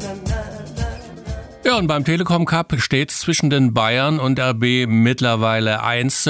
Ja, und beim Telekom Cup steht es zwischen den Bayern und RB mittlerweile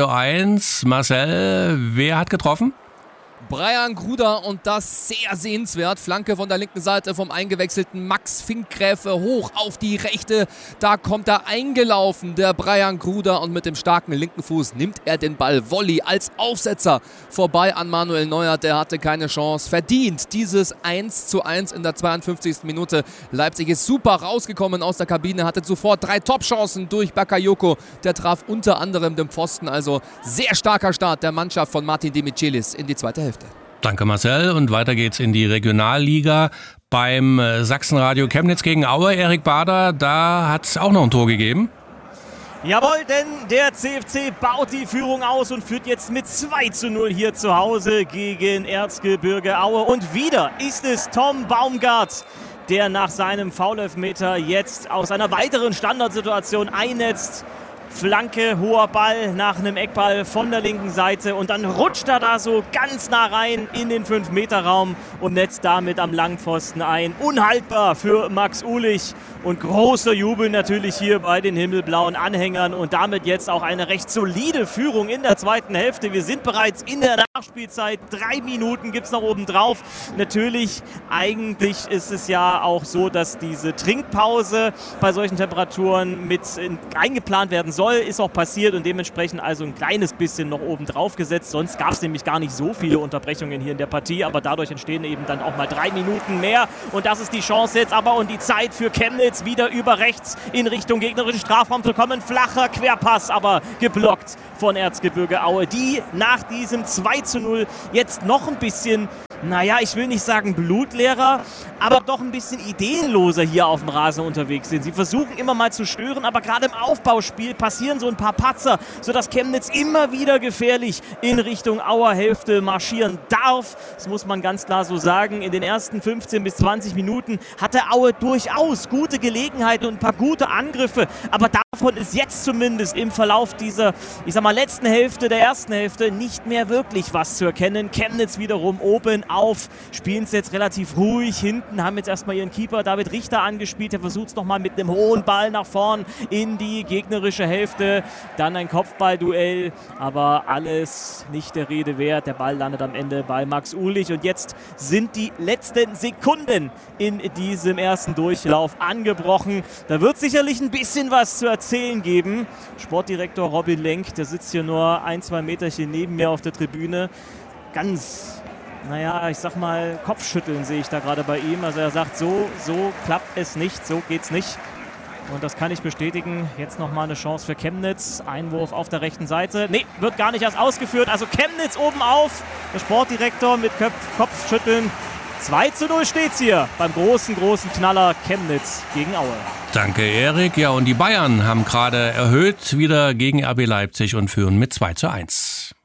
1:1. Marcel, wer hat getroffen? Brian Gruder, und das sehr sehenswert. Flanke von der linken Seite vom eingewechselten Max Finkgräfe hoch auf die rechte. Da kommt er eingelaufen, der Brian Gruder, und mit dem starken linken Fuß nimmt er den Ball Volley als Aufsetzer vorbei an Manuel Neuer. Der hatte keine Chance. Verdient dieses 1:1 in der 52. Minute. Leipzig ist super rausgekommen aus der Kabine, hatte sofort 3 Top-Chancen durch Bakayoko. Der traf unter anderem den Pfosten. Also sehr starker Start der Mannschaft von Martin Demichelis in die zweite Hälfte. Danke Marcel, und weiter geht's in die Regionalliga beim Sachsenradio Chemnitz gegen Aue. Erik Bader, da hat es auch noch ein Tor gegeben. Jawohl, denn der CFC baut die Führung aus und führt jetzt mit 2:0 hier zu Hause gegen Erzgebirge Aue. Und wieder ist es Tom Baumgart, der nach seinem Foulelfmeter jetzt aus einer weiteren Standardsituation einnetzt. Flanke, hoher Ball nach einem Eckball von der linken Seite, und dann rutscht er da so ganz nah rein in den 5-Meter-Raum und netzt damit am Langpfosten ein. Unhaltbar für Max Ulich, und großer Jubel natürlich hier bei den himmelblauen Anhängern, und damit jetzt auch eine recht solide Führung in der zweiten Hälfte. Wir sind bereits in der Nachspielzeit, 3 Minuten gibt es noch oben drauf. Natürlich, eigentlich ist es ja auch so, dass diese Trinkpause bei solchen Temperaturen mit eingeplant werden soll. Ist auch passiert, und dementsprechend also ein kleines bisschen noch oben drauf gesetzt. Sonst gab es nämlich gar nicht so viele Unterbrechungen hier in der Partie, aber dadurch entstehen eben dann auch mal 3 Minuten mehr, und das ist die Chance jetzt aber und die Zeit für Chemnitz, wieder über rechts in Richtung gegnerischen Strafraum zu kommen. Flacher Querpass, aber geblockt von Erzgebirge Aue, die nach diesem 2:0 jetzt noch ein bisschen, naja, ich will nicht sagen blutleerer, aber doch ein bisschen ideenloser hier auf dem Rasen unterwegs sind. Sie versuchen immer mal zu stören, aber gerade im Aufbauspiel passieren so ein paar Patzer, sodass Chemnitz immer wieder gefährlich in Richtung Auer Hälfte marschieren darf. Das muss man ganz klar so sagen. In den ersten 15 bis 20 Minuten hatte Aue durchaus gute Gelegenheiten und ein paar gute Angriffe, aber davon ist jetzt zumindest im Verlauf dieser, ich sag mal, letzten Hälfte, der ersten Hälfte, nicht mehr wirklich was zu erkennen. Chemnitz wiederum oben auf, spielen es jetzt relativ ruhig hinten, haben jetzt erstmal ihren Keeper David Richter angespielt, der versucht es nochmal mit einem hohen Ball nach vorn in die gegnerische Hälfte, dann ein Kopfballduell, aber alles nicht der Rede wert. Der Ball landet am Ende bei Max Ulich, und jetzt sind die letzten Sekunden in diesem ersten Durchlauf angebrochen. Da wird sicherlich ein bisschen was zu erzählen geben. Sportdirektor Robin Lenk, der sitzt hier nur 1-2 Meterchen neben mir auf der Tribüne. Ganz, naja, ich sag mal, Kopfschütteln sehe ich da gerade bei ihm. Also er sagt, so klappt es nicht, so geht's nicht. Und das kann ich bestätigen. Jetzt nochmal eine Chance für Chemnitz. Einwurf auf der rechten Seite. Nee, wird gar nicht erst ausgeführt. Also Chemnitz oben auf. Der Sportdirektor mit Kopfschütteln. 2:0 steht's hier beim großen Knaller Chemnitz gegen Aue. Danke, Erik. Ja, und die Bayern haben gerade erhöht wieder gegen RB Leipzig und führen mit 2:1.